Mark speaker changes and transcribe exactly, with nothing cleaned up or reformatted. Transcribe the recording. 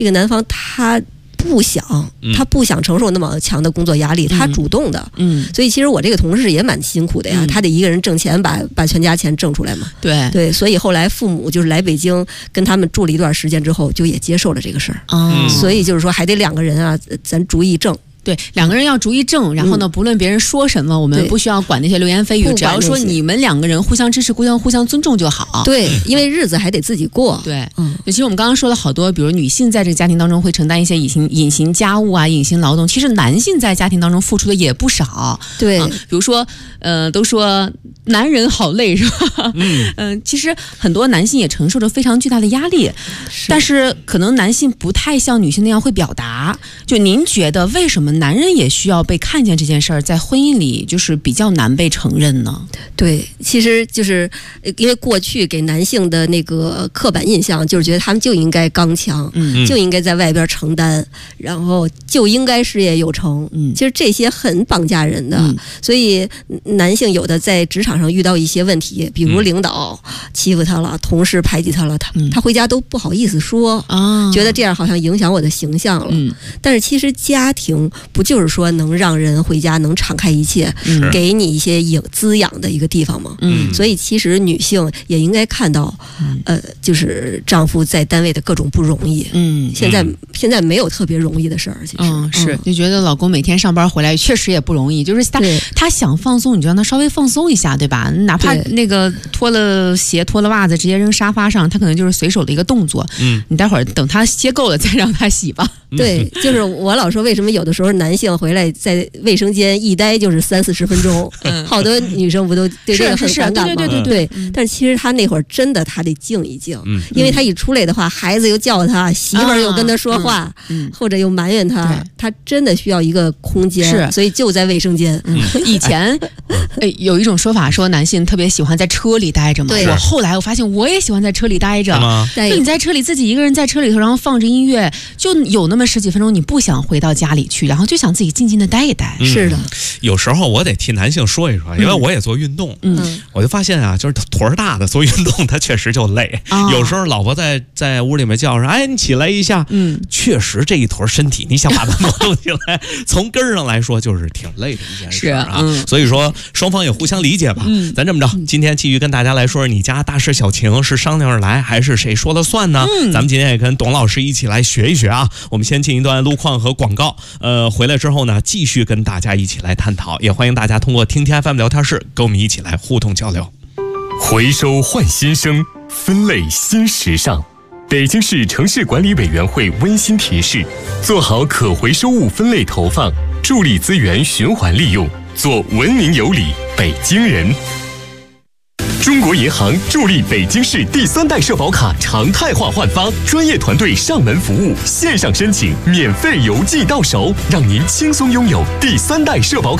Speaker 1: 这个男方他不想，他不想承受那么强的工作压力，他主动的。嗯，所以其实我这个同事也蛮辛苦的呀，嗯、他得一个人挣钱把把全家钱挣出来嘛。
Speaker 2: 对
Speaker 1: 对，所以后来父母就是来北京跟他们住了一段时间之后，就也接受了这个事儿。嗯，所以就是说还得两个人啊，咱主意正。
Speaker 2: 对，两个人要主意正，然后呢，不论别人说什么，我们不需要管那些流言蜚语，只要说你们两个人互相支持、互相互相尊重就好。
Speaker 1: 对，因为日子还得自己过。
Speaker 2: 对，嗯，其实我们刚刚说了好多，比如女性在这个家庭当中会承担一些隐形隐形家务啊、隐形劳动，其实男性在家庭当中付出的也不少。
Speaker 1: 对，嗯、
Speaker 2: 比如说，呃，都说男人好累是吧？嗯嗯、呃，其实很多男性也承受着非常巨大的压力，是但是可能男性不太像女性那样会表达。就您觉得为什么男人也需要要被看见这件事儿，在婚姻里就是比较难被承认呢？
Speaker 1: 对，其实就是因为过去给男性的那个刻板印象，就是觉得他们就应该刚强，嗯，就应该在外边承担，然后就应该事业有成，嗯，其实这些很绑架人的。嗯、所以男性有的在职场上遇到一些问题，比如领导欺负他了，同事排挤他了，他、嗯、他回家都不好意思说啊，觉得这样好像影响我的形象了。嗯，但是其实家庭不就是说能让人回家能敞开一切，嗯、给你一些影滋养的一个地方吗？嗯，所以其实女性也应该看到，嗯、呃，就是丈夫在单位的各种不容易。嗯，现在、嗯、现在没有特别容易的事儿，其实，
Speaker 2: 嗯，是就觉得老公每天上班回来确实也不容易，就是他他想放松，你就让他稍微放松一下，对吧？哪怕那个脱了鞋、脱了袜子直接扔沙发上，他可能就是随手的一个动作。嗯，你待会儿等他歇够了再让他洗吧。
Speaker 1: 对，就是我老说，为什么有的时候男性回来在卫生间一待就是三四十分钟，嗯、好多女生不都对这个很反感吗？
Speaker 2: 对对对 对, 对、
Speaker 1: 嗯。但是其实他那会儿真的他得静一静，嗯、因为他一出来的话，孩子又叫他，媳妇儿又跟他说话，啊嗯、或者又埋怨他，他真的需要一个空间，是，所以就在卫生间。
Speaker 2: 嗯、以前哎有一种说法说男性特别喜欢在车里待着嘛，我后来我发现我也喜欢在车里待着，就你在车里自己一个人在车里头，然后放着音乐，就有那么十几分钟你不想回到家里去，然后就想自己静静的待一待。
Speaker 1: 嗯、是的，
Speaker 3: 有时候我得替男性说一说，因为我也做运动，嗯，我就发现啊，就是坨儿大的做运动，他确实就累。哦、有时候老婆在在屋里面叫说：“哎，你起来一下。”嗯，确实这一坨身体，你想把它挪动起来，从根儿上来说就是挺累的一件事啊。嗯、所以说双方也互相理解吧。嗯、咱这么着，今天继续跟大家来说说你家大事小情是商量着来，还是谁说了算呢？嗯、咱们今天也跟董老师一起来学一学啊。我们先进一段路况和广告，呃，回来之后呢，继续跟大家一起来探讨，也欢迎大家通过听听 F M 聊天室跟我们一起来互动交流。
Speaker 4: 回收换新生，分类新时尚。北京市城市管理委员会温馨提示：做好可回收物分类投放，助力资源循环利用，做文明有礼北京人。中国银行助力北京市第三代社保卡常态化换发，专业团队上门服务，线上申请，免费邮寄到手，让您轻松拥有第三代社保卡。